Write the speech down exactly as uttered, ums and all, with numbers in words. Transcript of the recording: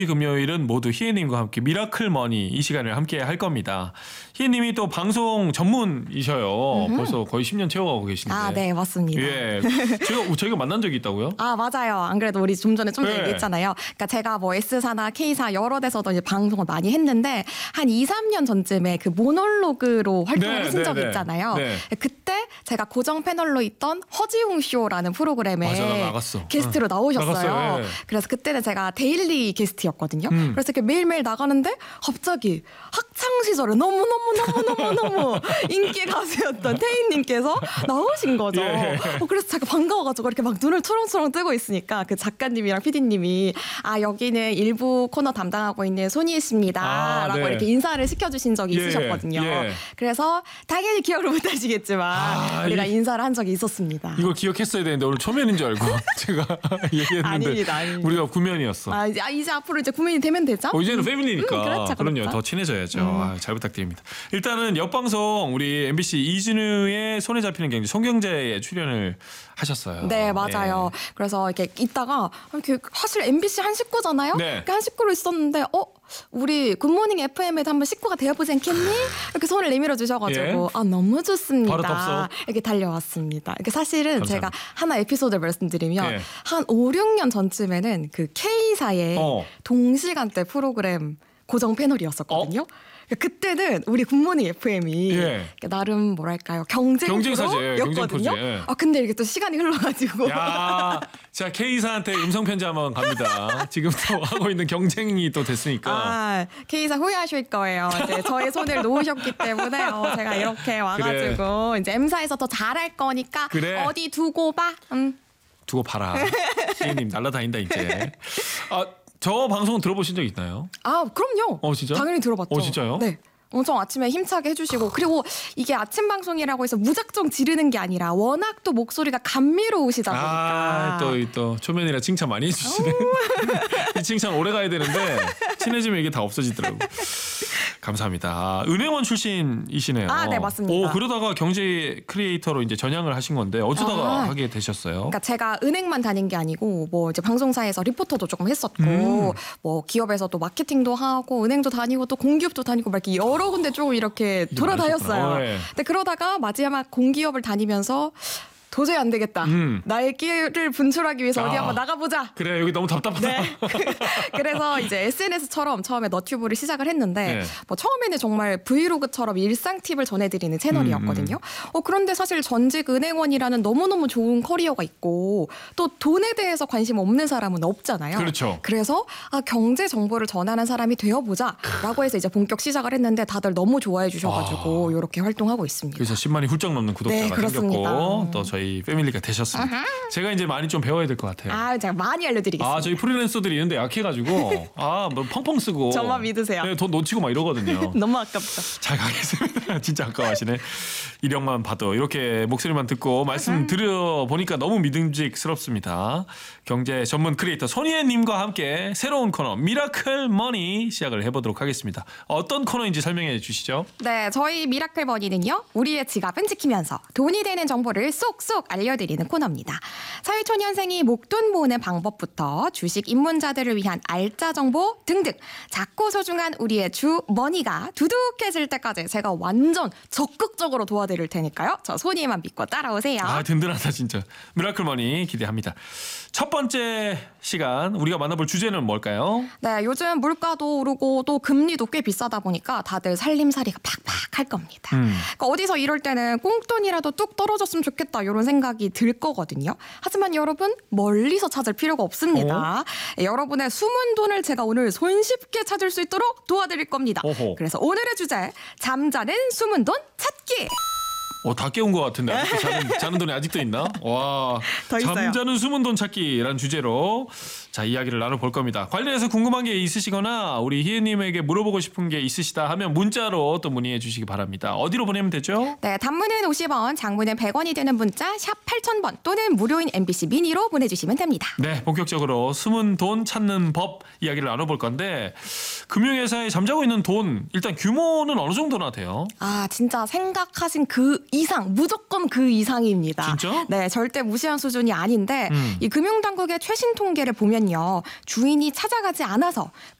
금요일은 모두 희애님과 함께 미라클 머니 이 시간을 함께 할 겁니다. 희애님이 또 방송 전문이셔요. 음흠. 벌써 거의 십 년 채워가고 계신데. 아, 네, 맞습니다. 예, 제가 저희가 만난 적이 있다고요? 아, 맞아요. 안 그래도 우리 좀 전에 좀 전에 네. 얘기했잖아요. 그러니까 제가 뭐 S사나 K사 여러 데서도 이제 방송을 많이 했는데 한 이, 삼 년 전쯤에 그 모놀로그로 활동을 네, 하신 네, 적이 네. 있잖아요. 네. 그때 제가 고정 패널로 있던 허지웅 쇼라는 프로그램에 맞아, 나 나갔어. 게스트로 응. 나오셨어요. 나갔어요. 예. 그래서 그때는 제가 데일리 게스트였거든요. 음. 그래서 이렇게 매일매일 나가는데 갑자기 학창 시절에 너무너무너무너무너무 인기 가수였던 태희님께서 나오신 거죠. 예. 어, 그래서 제가 반가워가지고 이렇게 막 눈을 초롱초롱 뜨고 있으니까 그 작가님이랑 피디님이 아, 여기는 일부 코너 담당하고 있는 손희애 씨입니다. 아, 라고 네. 이렇게 인사를 시켜주신 적이 예, 있으셨거든요. 예. 그래서 당연히 기억을 못하시겠지만 아, 우리가 이- 인사를 한 적이 있었습니다. 이걸 기억했어야 되는데 오늘 초면인 줄 알고 제가 얘기했는데 아닙니다, 아닙니다. 우리가 구면이었어. 아, 이제, 아, 이제 앞으로 이제 구면이 되면 되죠? 어, 이제는 패밀리니까. 음, 그렇죠, 그럼요. 그렇죠. 더 친해져야죠. 음. 아, 잘 부탁드립니다. 일단은 옆방송 우리 엠비씨 이진우의 손에 잡히는 경제 송경제에 출연을 하셨어요. 네, 맞아요. 예. 그래서 이렇게 있다가 이렇게 사실 엠비씨 한 식구잖아요. 네. 이렇게 한 식구로 있었는데 어 우리 굿모닝 에프엠에도 한번 식구가 되어보지 않겠니? 이렇게 손을 내밀어 주셔가지고 예. 아 너무 좋습니다. 바로 덥석. 이렇게 달려왔습니다. 이렇게 사실은 감사합니다. 제가 하나 에피소드를 말씀드리면 예. 한 오, 육 년 전쯤에는 그 K사의 어. 동시간대 프로그램 고정 패널이었었거든요. 그때는 우리 굿모닝 에프엠이 예. 나름 뭐랄까요 경쟁사죠. 예, 경쟁프로였거든요. 경쟁 프로지, 예. 아 근데 이게 또 시간이 흘러가지고 야, 자 K사한테 음성 편지 한번 갑니다. 지금 또 하고 있는 경쟁이 또 됐으니까. 아, K사 후회하실 거예요. 이제 저의 손을 놓으셨기 때문에 어, 제가 이렇게 와가지고 이제 M사에서 더 잘할 거니까 그래. 어디 두고 봐. 음. 두고 봐라. 시인님 날라다닌다 이제. 아, 저 방송 들어보신 적 있나요? 아, 그럼요. 어, 진짜? 당연히 들어봤죠. 어, 진짜요? 네. 엄청 아침에 힘차게 해주시고 그리고 이게 아침 방송이라고 해서 무작정 지르는 게 아니라 워낙 또 목소리가 감미로우시다 보니까 아, 또, 이 또 초면이라 칭찬 많이 해주시네. 이 칭찬 오래 가야 되는데 친해지면 이게 다 없어지더라고. 감사합니다. 아, 은행원 출신이시네요. 아, 네, 맞습니다. 오, 그러다가 경제 크리에이터로 이제 전향을 하신 건데 어쩌다가 아. 하게 되셨어요? 그러니까 제가 은행만 다닌 게 아니고 뭐 이제 방송사에서 리포터도 조금 했었고 음. 뭐 기업에서도 마케팅도 하고 은행도 다니고 또 공기업도 다니고 막 이렇게 여러 군데 조금 이렇게 돌아다녔어요. 많으셨구나. 네. 근데 그러다가 마지막 공기업을 다니면서 도저히 안 되겠다. 음. 나의 끼를 분출하기 위해서 어디 아. 한번 나가보자. 그래, 여기 너무 답답하다. 네. 그래서 이제 에스엔에스처럼 처음에 너튜브를 시작을 했는데 네. 뭐 처음에는 정말 브이로그처럼 일상 팁을 전해드리는 채널이었거든요. 어, 그런데 사실 전직 은행원이라는 너무너무 좋은 커리어가 있고 또 돈에 대해서 관심 없는 사람은 없잖아요. 그렇죠. 그래서 아, 경제 정보를 전하는 사람이 되어보자라고 해서 이제 본격 시작을 했는데 다들 너무 좋아해 주셔가지고 이렇게 활동하고 있습니다. 그래서 십만이 훌쩍 넘는 구독자가 네, 그렇습니다. 생겼고 또 저희 패밀리가 되셨습니다. 제가 이제 많이 좀 배워야 될 것 같아요. 아, 제가 많이 알려드리겠습니다. 아, 저희 프리랜서들이 있는데 약해가지고 아, 뭐 펑펑 쓰고 저만 믿으세요. 네, 돈 놓치고 막 이러거든요. 너무 아깝죠. 잘 가겠습니다. 진짜 아까워하시네. 이력만 봐도 이렇게 목소리만 듣고 말씀 드려 보니까 너무 믿음직스럽습니다. 경제 전문 크리에이터 손희애님과 함께 새로운 코너 미라클 머니 시작을 해보도록 하겠습니다. 어떤 코너인지 설명해 주시죠. 네, 저희 미라클 버니는요. 우리의 지갑은 지키면서 돈이 되는 정보를 쏙쏙 알려드리는 코너입니다. 사회초년생이 목돈 모으는 방법부터 주식 입문자들을 위한 알짜 정보 등등 작고 소중한 우리의 주 머니가 두둑해질 때까지 제가 완전 적극적으로 도와드릴 테니까요. 저 손이만 믿고 따라오세요. 아, 든든하다 진짜. 미라클 머니 기대합니다. 첫 번째 시간 우리가 만나볼 주제는 뭘까요? 네, 요즘 물가도 오르고 또 금리도 꽤 비싸다 보니까 다들 살림살이가 팍팍 할 겁니다. 음. 그러니까 어디서 이럴 때는 꽁돈이라도 뚝 떨어졌으면 좋겠다 이런 생각이 들 거거든요. 하지만 여러분 멀리서 찾을 필요가 없습니다. 예, 여러분의 숨은 돈을 제가 오늘 손쉽게 찾을 수 있도록 도와드릴 겁니다. 어허. 그래서 오늘의 주제 잠자는 숨은 돈 찾기. 어, 다 깨운 것 같은데 아직도 자는, 자는 돈이 아직도 있나? 와, 더 있어요. 잠자는 숨은 돈 찾기라는 주제로 자 이야기를 나눠볼 겁니다. 관련해서 궁금한 게 있으시거나 우리 희애님에게 물어보고 싶은 게 있으시다 하면 문자로 또 문의해 주시기 바랍니다. 어디로 보내면 되죠? 네, 단문은 오십 원, 장문은 백 원이 되는 문자 샵 팔천 번 또는 무료인 엠비씨 미니로 보내주시면 됩니다. 네, 본격적으로 숨은 돈 찾는 법 이야기를 나눠볼 건데 금융회사에 잠자고 있는 돈 일단 규모는 어느 정도나 돼요? 아, 진짜 생각하신 그 이상, 무조건 그 이상입니다. 진짜? 네, 절대 무시한 수준이 아닌데 음. 이 금융당국의 최신 통계를 보면요. 보면요. 주인이 찾아가지 않아서